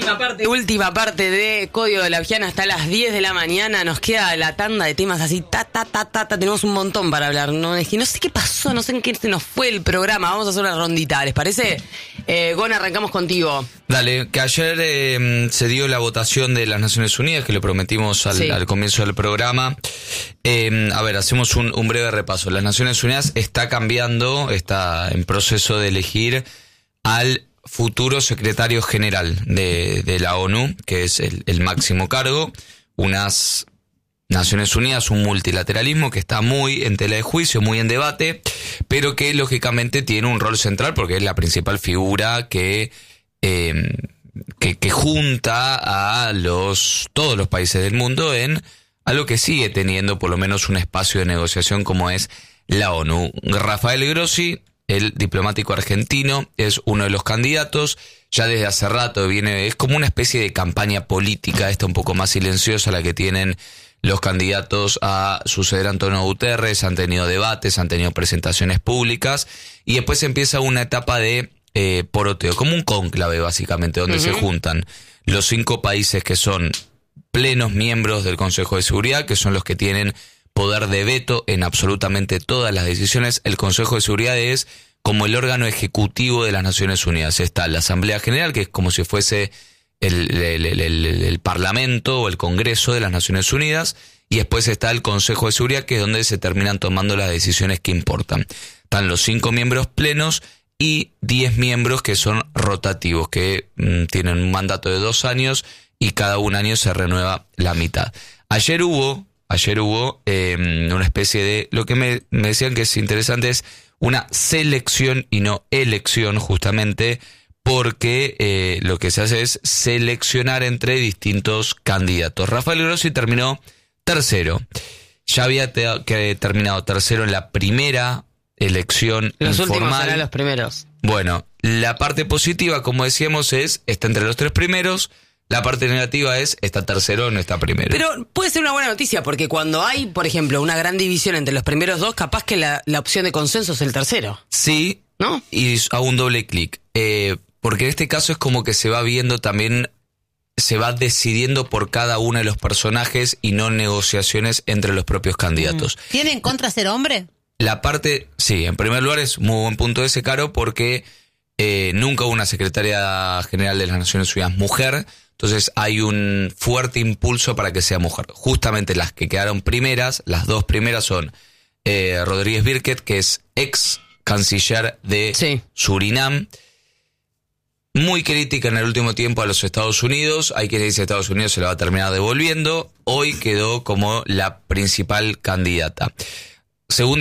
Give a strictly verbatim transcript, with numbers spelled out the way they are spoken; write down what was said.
Última parte, última parte de Código de la Viana hasta las diez de la mañana. Nos queda la tanda de temas así, ta, ta, ta, ta, ta. Tenemos un montón para hablar. No, es que no sé qué pasó, no sé en qué se nos fue el programa. Vamos a hacer una rondita, ¿les parece? Eh, Gon, arrancamos contigo. Dale, que ayer eh, se dio la votación de las Naciones Unidas, que lo prometimos al, sí. al comienzo del programa. Eh, a ver, hacemos un, un breve repaso. Las Naciones Unidas está cambiando, está en proceso de elegir al futuro secretario general de, de la ONU, que es el, el máximo cargo. Unas Naciones Unidas, un multilateralismo que está muy en tela de juicio, muy en debate, pero que lógicamente tiene un rol central porque es la principal figura que eh, que, que junta a los todos los países del mundo en algo que sigue teniendo por lo menos un espacio de negociación como es la ONU. Rafael Grossi, el diplomático argentino, es uno de los candidatos. Ya desde hace rato viene, es como una especie de campaña política, esta un poco más silenciosa, la que tienen los candidatos a suceder a Antonio Guterres. Han tenido debates, han tenido presentaciones públicas y después empieza una etapa de eh, poroteo, como un cónclave básicamente, donde uh-huh. se juntan los cinco países que son plenos miembros del Consejo de Seguridad, que son los que tienen poder de veto en absolutamente todas las decisiones. El Consejo de Seguridad es como el órgano ejecutivo de las Naciones Unidas. Está la Asamblea General, que es como si fuese el, el, el, el, el Parlamento o el Congreso de las Naciones Unidas, y después está el Consejo de Seguridad, que es donde se terminan tomando las decisiones que importan. Están los cinco miembros plenos y diez miembros que son rotativos, que mmm, tienen un mandato de dos años y cada un año se renueva la mitad. Ayer hubo, ayer hubo eh, una especie de, lo que me, me decían que es interesante es una selección y no elección, justamente porque eh, lo que se hace es seleccionar entre distintos candidatos. Rafael Grossi terminó tercero. Ya había te, que terminado tercero en la primera elección los informal. Últimos serán los primeros. Bueno, la parte positiva, como decíamos, es está entre los tres primeros. La parte negativa es está tercero, no está primero. Pero puede ser una buena noticia, porque cuando hay, por ejemplo, una gran división entre los primeros dos, capaz que la, la opción de consenso es el tercero. Sí, ¿no? Y hago un doble clic. Eh, porque en este caso es como que se va viendo también, se va decidiendo por cada uno de los personajes y no negociaciones entre los propios candidatos. ¿Tiene en contra ser hombre? La parte, sí, en primer lugar es muy buen punto ese, Caro, porque eh, nunca hubo una secretaria general de las Naciones Unidas mujer. Entonces hay un fuerte impulso para que sea mujer. Justamente las que quedaron primeras, las dos primeras son eh, Rodríguez Birket, que es ex canciller de sí. Surinam. Muy crítica en el último tiempo a los Estados Unidos. Hay quien dice que Estados Unidos se la va a terminar devolviendo. Hoy quedó como la principal candidata. Según